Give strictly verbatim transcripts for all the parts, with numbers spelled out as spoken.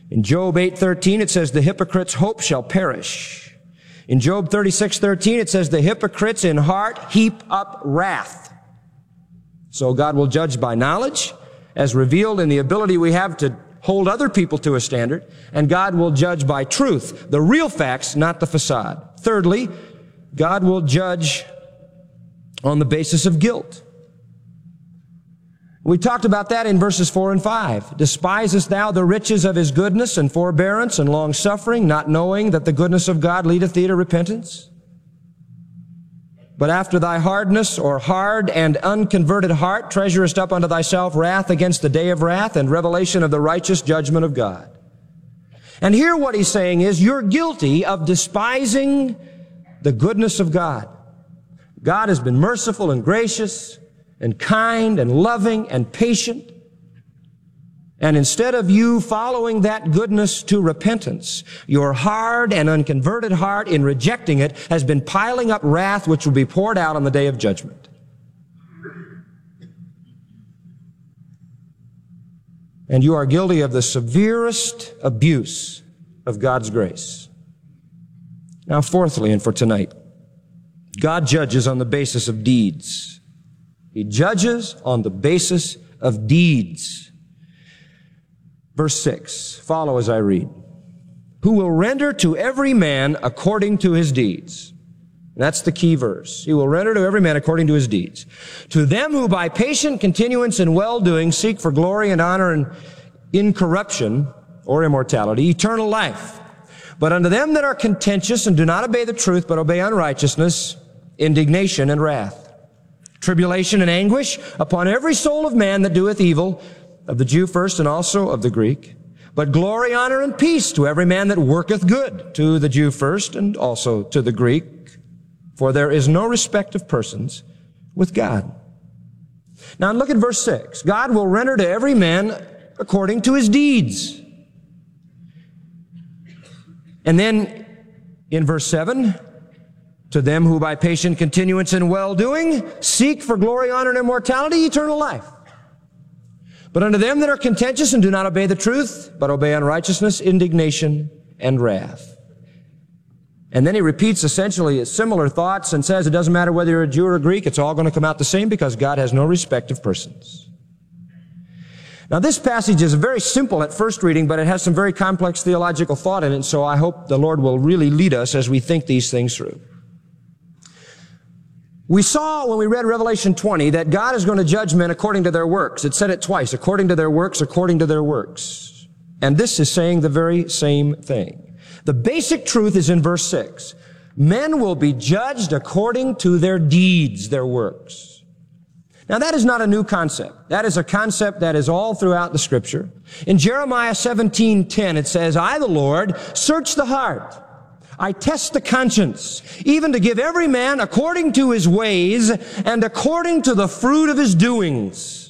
In Job eight thirteen, it says, the hypocrite's hope shall perish. In Job thirty-six thirteen, it says, the hypocrites in heart heap up wrath. So God will judge by knowledge, as revealed in the ability we have to hold other people to a standard, and God will judge by truth, the real facts, not the facade. Thirdly, God will judge on the basis of guilt. We talked about that in verses four and five. Despisest thou the riches of his goodness and forbearance and long-suffering, not knowing that the goodness of God leadeth thee to repentance? But after thy hardness, or hard and unconverted heart, treasurest up unto thyself wrath against the day of wrath and revelation of the righteous judgment of God. And here what he's saying is, you're guilty of despising the goodness of God. God has been merciful and gracious and kind and loving and patient. And instead of you following that goodness to repentance, your hard and unconverted heart in rejecting it has been piling up wrath which will be poured out on the day of judgment. And you are guilty of the severest abuse of God's grace. Now, fourthly, and for tonight, God judges on the basis of deeds. He judges on the basis of deeds. Verse six, follow as I read. Who will render to every man according to his deeds. That's the key verse. He will render to every man according to his deeds. To them who by patient continuance in well-doing seek for glory and honor and incorruption or immortality, eternal life. But unto them that are contentious and do not obey the truth, but obey unrighteousness, indignation and wrath. Tribulation and anguish upon every soul of man that doeth evil, of the Jew first and also of the Greek. But glory, honor, and peace to every man that worketh good, to the Jew first and also to the Greek. For there is no respect of persons with God. Now look at verse six. God will render to every man according to his deeds. And then in verse seven, to them who by patient continuance in well-doing seek for glory, honor, and immortality, eternal life. But unto them that are contentious and do not obey the truth, but obey unrighteousness, indignation, and wrath. And then he repeats essentially similar thoughts and says it doesn't matter whether you're a Jew or a Greek, it's all going to come out the same because God has no respect of persons. Now this passage is very simple at first reading, but it has some very complex theological thought in it, so I hope the Lord will really lead us as we think these things through. We saw when we read Revelation twenty that God is going to judge men according to their works. It said it twice, according to their works, according to their works. And this is saying the very same thing. The basic truth is in verse six. Men will be judged according to their deeds, their works. Now that is not a new concept. That is a concept that is all throughout the Scripture. In Jeremiah seventeen ten it says, I, the Lord, search the heart. I test the conscience, even to give every man according to his ways and according to the fruit of his doings.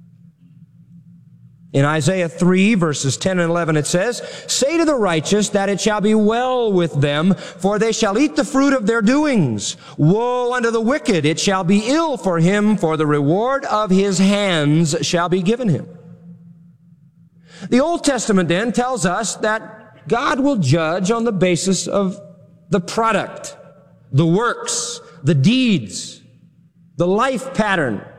In Isaiah three, verses ten and eleven, it says, Say to the righteous that it shall be well with them, for they shall eat the fruit of their doings. Woe unto the wicked, it shall be ill for him, for the reward of his hands shall be given him. The Old Testament then tells us that God will judge on the basis of the product, the works, the deeds, the life pattern